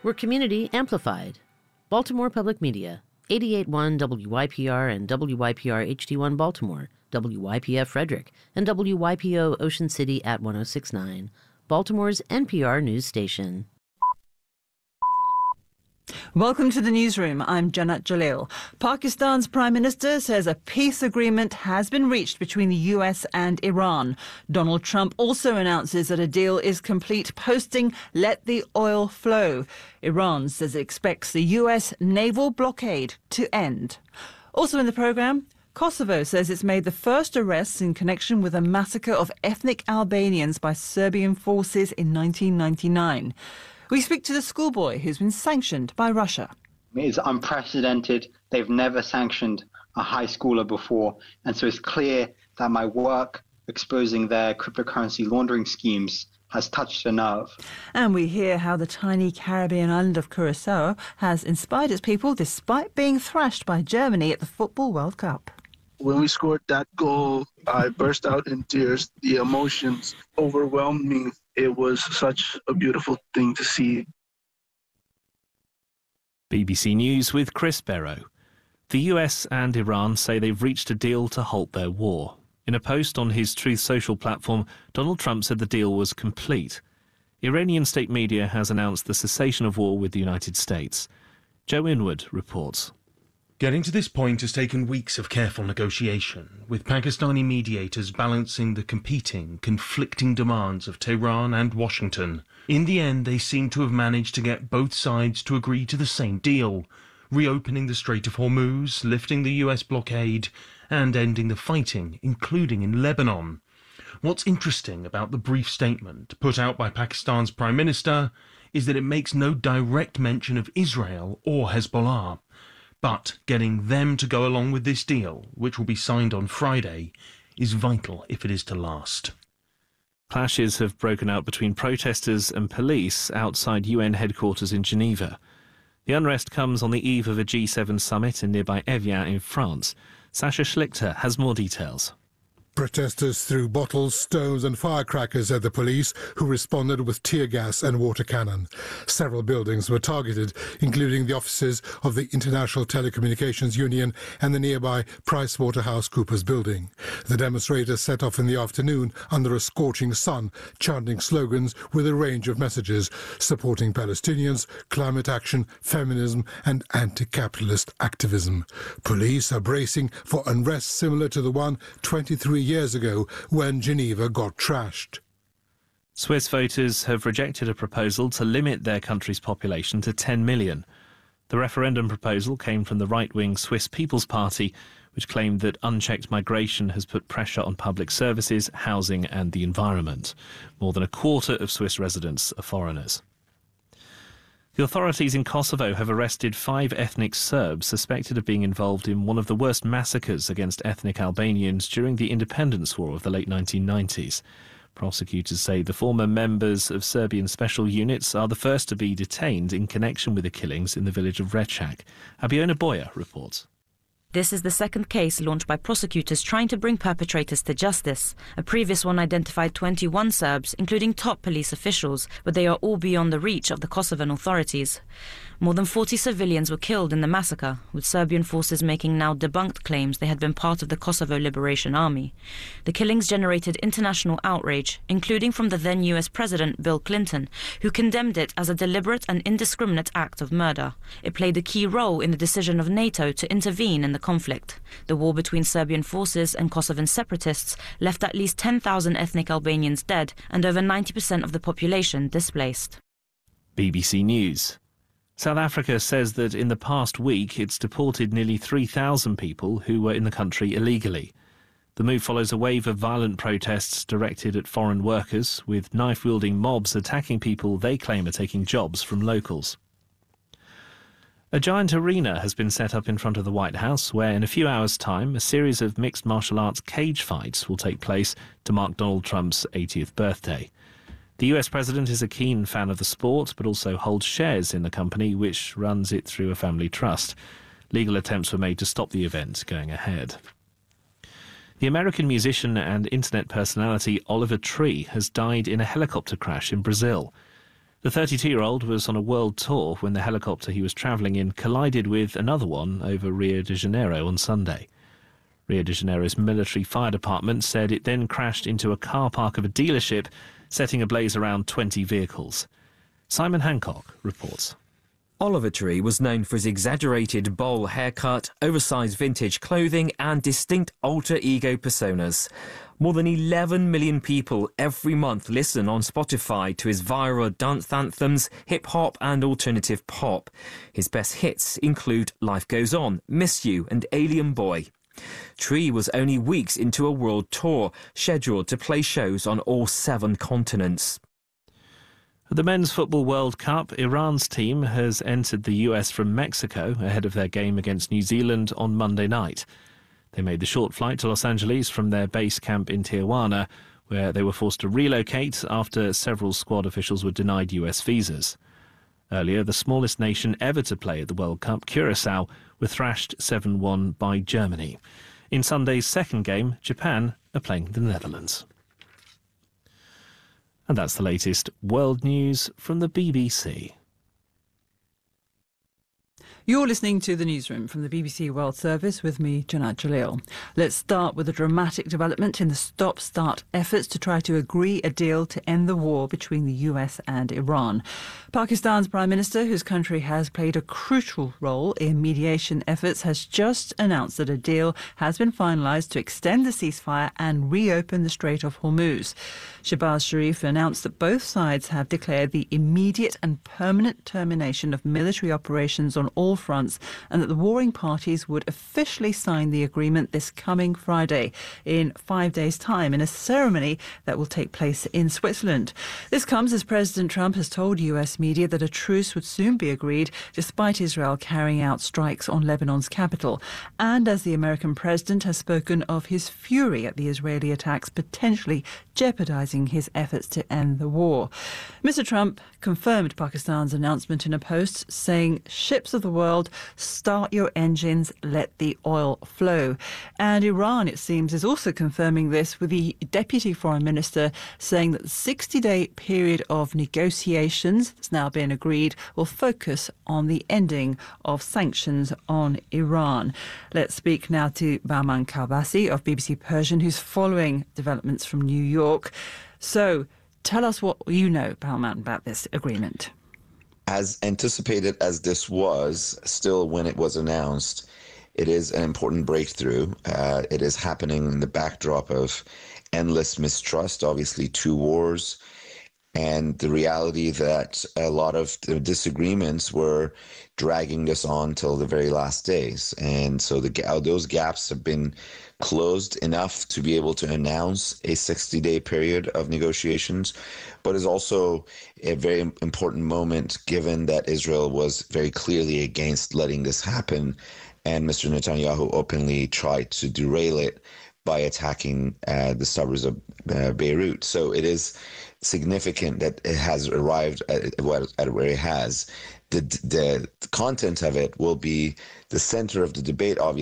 where community amplified. Baltimore Public Media, 88.1 WYPR and WYPR HD1 Baltimore, WYPF Frederick, and WYPO Ocean City at 106.9, Baltimore's NPR news station. Welcome to the newsroom. I'm Janat Jalil. Pakistan's Prime Minister says a peace agreement has been reached between the US and Iran. Donald Trump also announces that a deal is complete, posting, "Let the oil flow." Iran says it expects the US naval blockade to end. Also in the programme, Kosovo says it's made the first arrests in connection with a massacre of ethnic Albanians by Serbian forces in 1999. We speak to the schoolboy who's been sanctioned by Russia. It's unprecedented. They've never sanctioned a high schooler before. And so it's clear that my work exposing their cryptocurrency laundering schemes has touched a nerve. And we hear how the tiny Caribbean island of Curacao has inspired its people despite being thrashed by Germany at the Football World Cup. When we scored that goal, I burst out in tears. The emotions overwhelmed me. It was such a beautiful thing to see. BBC News with Chris Barrow. The US and Iran say they've reached a deal to halt their war. In a post on his Truth Social platform, Donald Trump said the deal was complete. Iranian state media has announced the cessation of war with the United States. Joe Inwood reports. Getting to this point has taken weeks of careful negotiation, with Pakistani mediators balancing the competing, conflicting demands of Tehran and Washington. In the end, they seem to have managed to get both sides to agree to the same deal, reopening the Strait of Hormuz, lifting the US blockade, and ending the fighting, including in Lebanon. What's interesting about the brief statement put out by Pakistan's Prime Minister is that it makes no direct mention of Israel or Hezbollah. But getting them to go along with this deal, which will be signed on Friday, is vital if it is to last. Clashes have broken out between protesters and police outside UN headquarters in Geneva. The unrest comes on the eve of a G7 summit in nearby Evian in France. Sasha Schlichter has more details. Protesters threw bottles, stones and firecrackers at the police, who responded with tear gas and water cannon. Several buildings were targeted, including the offices of the International Telecommunications Union and the nearby PricewaterhouseCoopers building. The demonstrators set off in the afternoon under a scorching sun, chanting slogans with a range of messages supporting Palestinians, climate action, feminism and anti-capitalist activism. Police are bracing for unrest similar to the one 23 years ago when Geneva got trashed. Swiss voters have rejected a proposal to limit their country's population to 10 million. The referendum proposal came from the right-wing Swiss People's Party, which claimed that unchecked migration has put pressure on public services, housing and the environment. More than a quarter of Swiss residents are foreigners. The authorities in Kosovo have arrested 5 ethnic Serbs suspected of being involved in one of the worst massacres against ethnic Albanians during the independence war of the late 1990s. Prosecutors say the former members of Serbian special units are the first to be detained in connection with the killings in the village of Rečak. Abiona Boya reports. This is the second case launched by prosecutors trying to bring perpetrators to justice. A previous one identified 21 Serbs, including top police officials, but they are all beyond the reach of the Kosovan authorities. More than 40 civilians were killed in the massacre, with Serbian forces making now debunked claims they had been part of the Kosovo Liberation Army. The killings generated international outrage, including from the then US President Bill Clinton, who condemned it as a deliberate and indiscriminate act of murder. It played a key role in the decision of NATO to intervene in the conflict. The war between Serbian forces and Kosovan separatists left at least 10,000 ethnic Albanians dead and over 90% of the population displaced. BBC News. South Africa says that in the past week it's deported nearly 3,000 people who were in the country illegally. The move follows a wave of violent protests directed at foreign workers, with knife-wielding mobs attacking people they claim are taking jobs from locals. A giant arena has been set up in front of the White House where in a few hours' time a series of mixed martial arts cage fights will take place to mark Donald Trump's 80th birthday. The US president is a keen fan of the sport, but also holds shares in the company, which runs it through a family trust. Legal attempts were made to stop the event going ahead. The American musician and internet personality Oliver Tree has died in a helicopter crash in Brazil. The 32-year-old was on a world tour when the helicopter he was travelling in collided with another one over Rio de Janeiro on Sunday. Rio de Janeiro's military fire department said it then crashed into a car park of a dealership, setting ablaze around 20 vehicles. Simon Hancock reports. Oliver Tree was known for his exaggerated bowl haircut, oversized vintage clothing and distinct alter ego personas. More than 11 million people every month listen on Spotify to his viral dance anthems, hip-hop and alternative pop. His best hits include Life Goes On, Miss You and Alien Boy. Tree was only weeks into a world tour, scheduled to play shows on all 7 continents. At the Men's Football World Cup, Iran's team has entered the US from Mexico ahead of their game against New Zealand on Monday night. They made the short flight to Los Angeles from their base camp in Tijuana, where they were forced to relocate after several squad officials were denied US visas. Earlier, the smallest nation ever to play at the World Cup, Curacao, were thrashed 7-1 by Germany. In Sunday's second game, Japan are playing the Netherlands. And that's the latest world news from the BBC. You're listening to The Newsroom from the BBC World Service with me, Janat Jalil. Let's start with a dramatic development in the stop-start efforts to try to agree a deal to end the war between the US and Iran. Pakistan's Prime Minister, whose country has played a crucial role in mediation efforts, has just announced that a deal has been finalised to extend the ceasefire and reopen the Strait of Hormuz. Shehbaz Sharif announced that both sides have declared the immediate and permanent termination of military operations on all fronts and that the warring parties would officially sign the agreement this coming Friday in 5 days' time in a ceremony that will take place in Switzerland. This comes as President Trump has told US media that a truce would soon be agreed despite Israel carrying out strikes on Lebanon's capital, and as the American president has spoken of his fury at the Israeli attacks potentially jeopardizing his efforts to end the war. Mr. Trump confirmed Pakistan's announcement in a post saying, "Ships of the world, start your engines, let the oil flow." And Iran, it seems, is also confirming this, with the Deputy Foreign Minister saying that the 60-day period of negotiations that's now been agreed will focus on the ending of sanctions on Iran. Let's speak now to Bahman Kalbasi of BBC Persian, who's following developments from New York. So tell us what you know, Bahman, about this agreement. As anticipated as this was, still when it was announced, it is an important breakthrough. It is happening in the backdrop of endless mistrust, obviously 2 wars, and the reality that a lot of the disagreements were dragging this on till the very last days. And so those gaps have been closed enough to be able to announce a 60-day period of negotiations, but is also a very important moment given that Israel was very clearly against letting this happen, and Mr. Netanyahu openly tried to derail it by attacking the suburbs of Beirut. So it is significant that it has arrived at where it has. The content of it will be the center of the debate, obviously.